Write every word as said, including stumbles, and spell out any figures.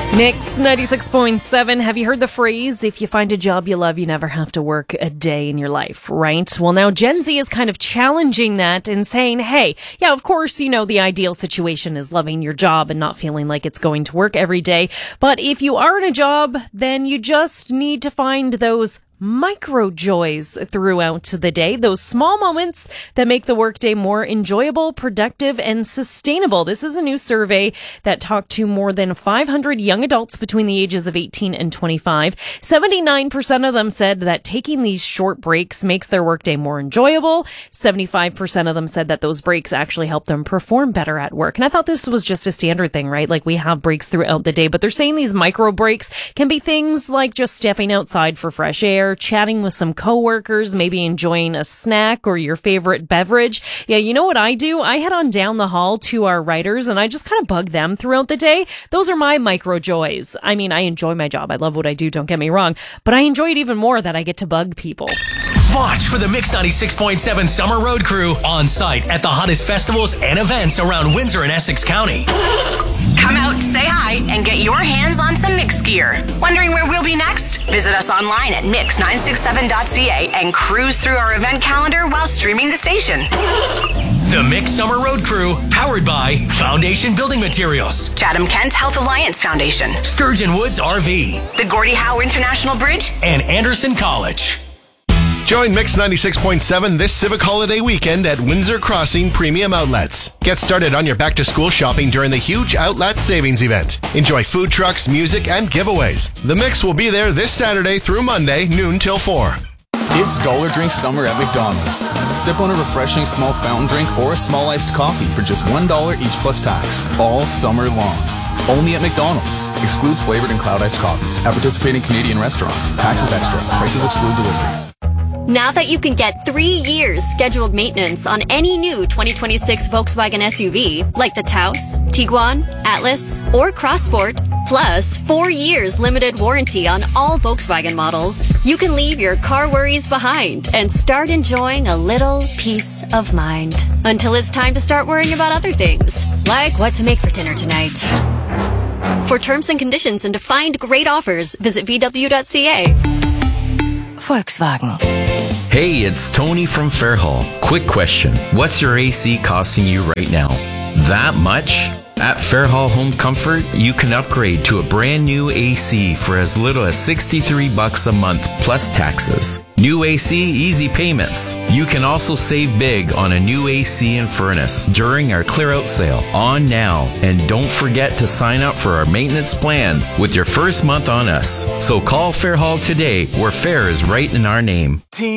Mix ninety-six point seven. Have you heard the phrase, if you find a job you love, you never have to work a day in your life, right? Well, now Gen Z is kind of challenging that and saying, hey, yeah, of course, you know, the ideal situation is loving your job and not feeling like it's going to work every day. But if you are in a job, then you just need to find those micro joys throughout the day, those small moments that make the workday more enjoyable, productive, and sustainable. This is a new survey that talked to more than five hundred young adults between the ages of eighteen and twenty-five. seventy-nine percent of them said that taking these short breaks makes their workday more enjoyable. seventy-five percent of them said that those breaks actually help them perform better at work. And I thought this was just a standard thing, right? Like we have breaks throughout the day, but they're saying these micro breaks can be things like just stepping outside for fresh air, chatting with some coworkers, maybe enjoying a snack or your favorite beverage. Yeah, you know what I do? I head on down the hall to our writers and I just kind of bug them throughout the day. Those are my micro joys. I mean, I enjoy my job. I love what I do, don't get me wrong, but I enjoy it even more that I get to bug people. Watch for the Mix ninety-six point seven Summer Road Crew on site at the hottest festivals and events around Windsor and Essex County. Come out, say hi, and get your hands on some Mix gear. Wondering where we'll be next? Visit us online at mix nine six seven dot c a and cruise through our event calendar while streaming the station. The Mix Summer Road Crew, powered by Foundation Building Materials, Chatham Kent Health Alliance Foundation, Sturgeon Woods R V, the Gordie Howe International Bridge, and Anderson College. Join Mix ninety-six point seven this Civic Holiday weekend at Windsor Crossing Premium Outlets. Get started on your back-to-school shopping during the huge Outlet Savings event. Enjoy food trucks, music, and giveaways. The Mix will be there this Saturday through Monday, noon till four. It's Dollar Drink Summer at McDonald's. Sip on a refreshing small fountain drink or a small iced coffee for just one dollar each plus tax, all summer long. Only at McDonald's. Excludes flavored and cloud iced coffees at participating Canadian restaurants. Taxes extra. Prices exclude delivery. Now that you can get three years scheduled maintenance on any new twenty twenty-six Volkswagen S U V, like the Taos, Tiguan, Atlas, or Crossport, plus four years limited warranty on all Volkswagen models, you can leave your car worries behind and start enjoying a little peace of mind. Until it's time to start worrying about other things, like what to make for dinner tonight. For terms and conditions and to find great offers, visit v w dot c a. Volkswagen. Hey, it's Tony from Fairhall. Quick question. What's your A C costing you right now? That much? At Fairhall Home Comfort, you can upgrade to a brand new A C for as little as sixty-three bucks a month plus taxes. New A C, easy payments. You can also save big on a new A C and furnace during our clear out sale on now. And don't forget to sign up for our maintenance plan with your first month on us. So call Fairhall today, where fair is right in our name.